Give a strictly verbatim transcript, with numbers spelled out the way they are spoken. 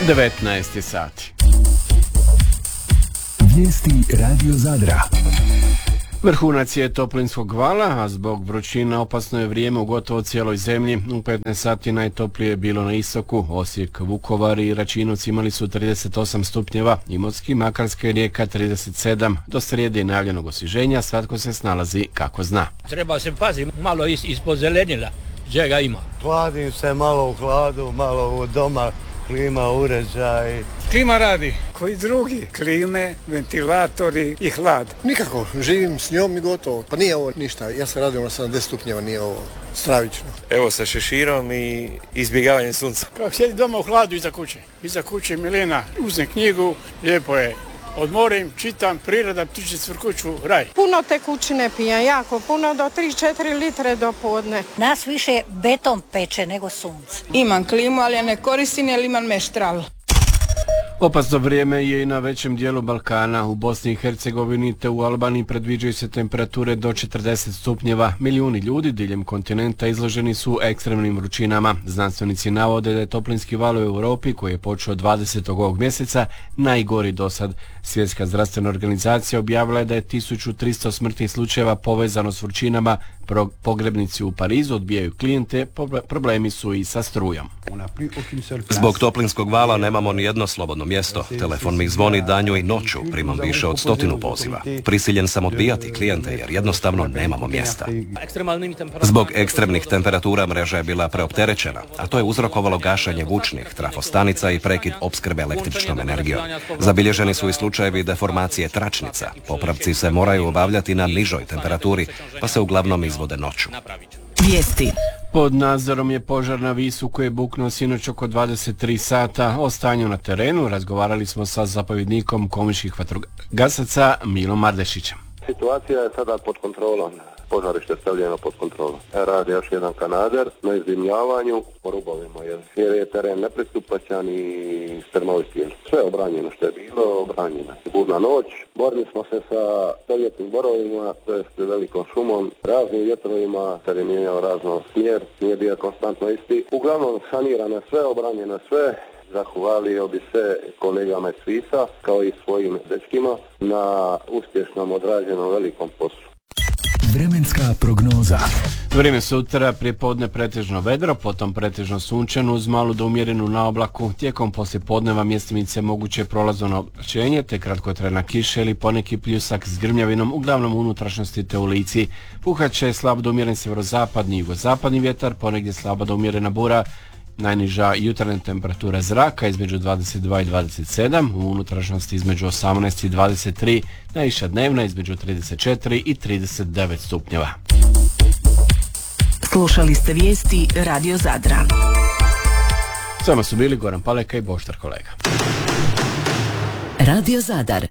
devetnaest je sati. Vijesti Radio Zadra. Vrhunac je toplinskog vala, a zbog vrućina opasno je vrijeme u gotovo cijeloj zemlji. U petnaest sati najtoplije je bilo na istoku. Osijek, Vukovar i Račinovci imali su trideset osam stupnjeva, Imotski, Makarska i Rijeka trideset sedam. Do srijede je najavljenog osvježenja, svatko se snalazi kako zna. Treba se paziti malo is, ispod zelenila, gdje ga ima. Hladim se malo u hladu, malo u doma, klima, uređaj. Klima radi, koji drugi, klime, ventilatori i hlad. Nikako, živim s njom i gotovo. Pa nije ovo ništa, ja sam radio na sedamdeset stupnjeva, nije ovo stravično. Evo sa šeširom i izbjegavanjem sunca. Kako sjedi doma u hladu iza kuće. Iza kuće Milena uzme knjigu, lijepo je. Odmorim, čitam, priroda, ptiče cvrkuću, raj. Puno tekućine pijem, jako puno, do tri četiri litre do podne. Nas više beton peče nego sunce. Imam klimu, ali ja ne koristim jer imam meštral. Opasno vrijeme je i na većem dijelu Balkana. U Bosni i Hercegovini te u Albaniji predviđaju se temperature do četrdeset stupnjeva. Milijuni ljudi diljem kontinenta izloženi su ekstremnim vrućinama. Znanstvenici navode da je toplinski val u Europi, koji je počeo dvadesetog ovog mjeseca, najgori dosad. Svjetska zdravstvena organizacija objavila je da je tisuću tristo smrtnih slučajeva povezano s vrućinama. Pogrebnici u Parizu odbijaju klijente, problemi su i sa strujom. Zbog toplinskog vala nemamo ni jedno slobodno mjesto. Telefon mi zvoni danju i noću, primam više od stotinu poziva. Prisiljen sam odbijati klijente jer jednostavno nemamo mjesta. Zbog ekstremnih temperatura mreža je bila preopterećena, a to je uzrokovalo gašenje vučnih trafostanica i prekid opskrbe električnom energijom. Zabilježeni su i slučajevi deformacije tračnica. Popravci se moraju obavljati na nižoj temperaturi, pa se uglavnom izvode noću. Vijesti. Pod nadzorom je požar na Visu koji je buknuo sinoć oko dvadeset tri sata. O stanju na terenu razgovarali smo sa zapovjednikom komičkih vatrogasaca Milom Mardešićem. Situacija je sada pod kontrolom. Požarište je stavljeno pod kontrolom. Radi još jedan kanader na izdimljavanju po rubovima, jer je teren nepristupačan i strmoviti. Sve obranjeno što je bilo, obranjeno. Burna noć, borili smo se sa stoljetnim borovima, to jest velikom šumom, raznim vjetrovima, ter je mijenjao razno smjer, nije bio konstantno isti. Uglavnom sanirane sve, obranjene sve. Zahvalio bi se kolegama iz Visa, kao i svojim dečkima, na uspješnom odrađenom velikom poslu. Vremenska prognoza. Vrijeme sutra, prije podne pretežno vedro, potom pretežno sunčano uz malu do umjerenu na oblaku. Tijekom poslije podneva mjestimice moguće prolazno oblačenje, te kratkotrajna kiša ili poneki pljusak s grmljavinom, uglavnom u unutrašnjosti te u Lici. Puhat će slabo do umjeren sjeverozapadni i jugozapadni vjetar, ponegdje slabo do umjerena bura. Najniža jutarnja temperatura zraka između dvadeset dva i dvadeset sedam, u unutrašnjosti između osamnaest i dvadeset tri, najviša dnevna između trideset četiri i trideset devet stupnjeva. Slušali ste vijesti Radio Zadra. S vama su bili Goran Paleka i Boštar Kolega. Radio Zadar.